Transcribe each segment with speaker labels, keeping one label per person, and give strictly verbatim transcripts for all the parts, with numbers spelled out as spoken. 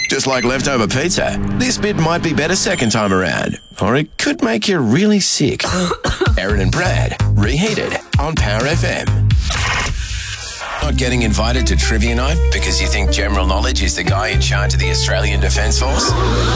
Speaker 1: Just like leftover pizza, this bit might be better second time around, or it could make you really sick. Aaron and Brad, Reheated on Power F M. Not getting invited to trivia night because you think general knowledge is the guy in charge of the Australian Defence Force?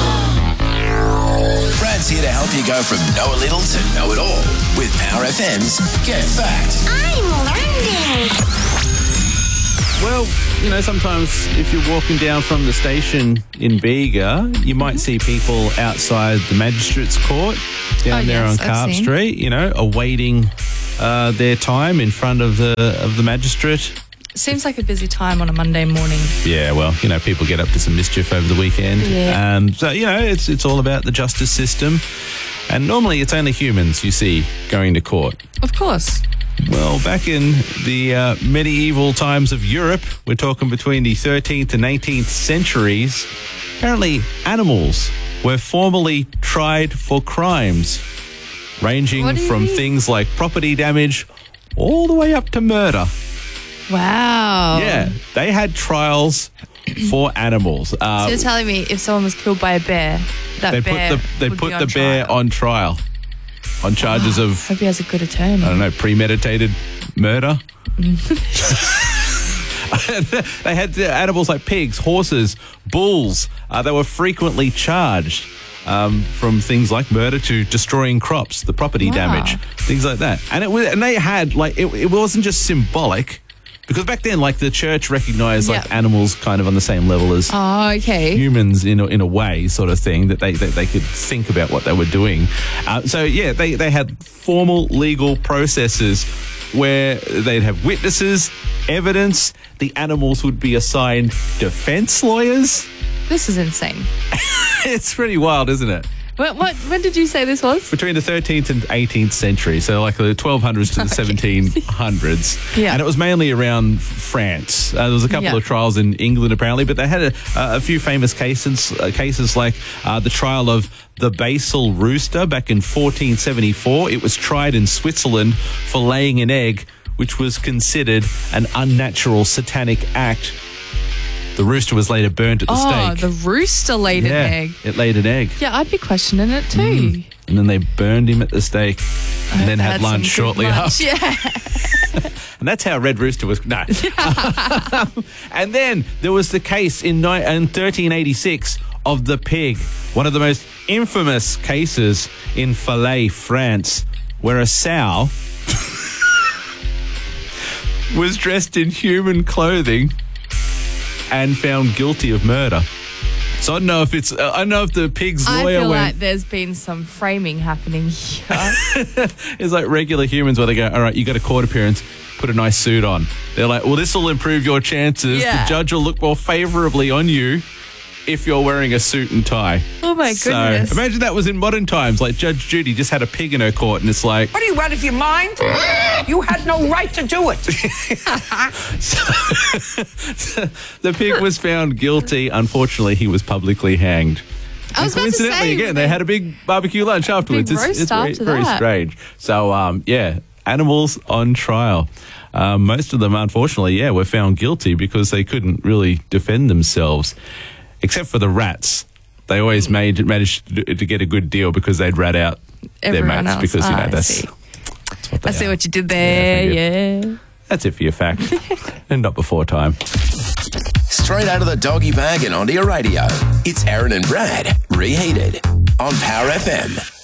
Speaker 1: Brad's here to help you go from know a little to know it all with Power F M's Get Fact.
Speaker 2: I'm learning.
Speaker 3: Well, you know, sometimes if you're walking down from the station in Bega, you might see people outside the Magistrates Court down
Speaker 4: Oh,
Speaker 3: there
Speaker 4: yes,
Speaker 3: on
Speaker 4: I've
Speaker 3: Carp
Speaker 4: seen.
Speaker 3: Street, you know, awaiting uh, their time in front of the of the magistrate.
Speaker 4: Seems like a busy time on a Monday morning.
Speaker 3: Yeah, well, you know, people get up to some mischief over the weekend.
Speaker 4: Yeah.
Speaker 3: Um, so, you know, it's it's all about the justice system. And normally it's only humans you see going to court.
Speaker 4: Of course.
Speaker 3: Well, back in the uh, medieval times of Europe, we're talking between the thirteenth and eighteenth centuries, apparently animals were formally tried for crimes, ranging
Speaker 4: What do you
Speaker 3: from
Speaker 4: mean?
Speaker 3: things like property damage all the way up to murder.
Speaker 4: Wow.
Speaker 3: Yeah, they had trials for animals. Uh,
Speaker 4: So you're telling me if someone was killed by a bear, that
Speaker 3: they
Speaker 4: bear
Speaker 3: put the they
Speaker 4: would
Speaker 3: put
Speaker 4: be on
Speaker 3: the bear
Speaker 4: trial?
Speaker 3: on trial on charges of,
Speaker 4: Hope he has a good attorney.
Speaker 3: I don't know, premeditated murder. They had uh, animals like pigs, horses, bulls. Uh, they were frequently charged um, from things like murder to destroying crops, the property
Speaker 4: Wow.
Speaker 3: damage, things like that. And it was, and they had like it, it wasn't just symbolic, because back then, like the church recognized like
Speaker 4: Yep.
Speaker 3: animals kind of on the same level as
Speaker 4: Oh, okay.
Speaker 3: humans in a, in a way, sort of thing, that they, that they could think about what they were doing. Uh, so, yeah, they, they had formal legal processes where they'd have witnesses, evidence, the animals would be assigned defense lawyers.
Speaker 4: This is insane.
Speaker 3: It's pretty wild, isn't it?
Speaker 4: What, what, when did you say this was?
Speaker 3: Between the thirteenth and eighteenth century, so like the twelve hundreds to the seventeen hundreds.
Speaker 4: Yeah.
Speaker 3: And it was mainly around France. Uh, there was a couple
Speaker 4: Yeah.
Speaker 3: of trials in England, apparently, but they had a, a few famous cases, uh, cases like uh, the trial of the Basel rooster back in fourteen seventy-four. It was tried in Switzerland for laying an egg, which was considered an unnatural satanic act. The rooster was later burnt at the
Speaker 4: Oh,
Speaker 3: stake.
Speaker 4: the rooster laid
Speaker 3: yeah,
Speaker 4: an egg.
Speaker 3: it laid an egg.
Speaker 4: Yeah, I'd be questioning it too.
Speaker 3: And then they burned him at the stake and then had
Speaker 4: Had some
Speaker 3: lunch
Speaker 4: good
Speaker 3: shortly
Speaker 4: lunch.
Speaker 3: after.
Speaker 4: Yeah.
Speaker 3: And that's how Red Rooster was. No. And then there was the case in, ni- in thirteen eighty-six of the pig, one of the most infamous cases in Falaise, France, where a sow was dressed in human clothing and found guilty of murder. So I don't know if it's. Uh, I don't know if the pig's
Speaker 4: I
Speaker 3: lawyer
Speaker 4: feel
Speaker 3: went.
Speaker 4: like there's been some framing happening here.
Speaker 3: It's like regular humans where they go, all right, you got a court appearance, put a nice suit on. They're like, well, this will improve your chances.
Speaker 4: Yeah.
Speaker 3: The judge will look more favourably on you if you're wearing a suit and tie.
Speaker 4: Oh my
Speaker 3: So
Speaker 4: goodness.
Speaker 3: imagine that was in modern times. Like Judge Judy just had a pig in her court, and it's like,
Speaker 5: What are you out of your mind? You had no right to do it.
Speaker 3: the pig was found guilty. Unfortunately, he was publicly hanged.
Speaker 4: I was
Speaker 3: And
Speaker 4: about to
Speaker 3: coincidentally,
Speaker 4: say,
Speaker 3: again, they had a big barbecue lunch afterwards. It's,
Speaker 4: roast
Speaker 3: it's very,
Speaker 4: after
Speaker 3: very
Speaker 4: that.
Speaker 3: strange. So, um, yeah, animals on trial. Um, most of them, unfortunately, yeah, were found guilty because they couldn't really defend themselves, except for the rats. They always made managed to, to get a good deal because they'd rat out
Speaker 4: Everyone
Speaker 3: their mates
Speaker 4: else.
Speaker 3: because you know
Speaker 4: Ah, I
Speaker 3: that's,
Speaker 4: see.
Speaker 3: that's what they
Speaker 4: I see
Speaker 3: are.
Speaker 4: what you did there.
Speaker 3: Yeah,
Speaker 4: Yeah.
Speaker 3: That's it for your fact, and not before time.
Speaker 1: Straight out of the doggy bag and onto your radio. It's Aaron and Brad, Reheated on Power F M.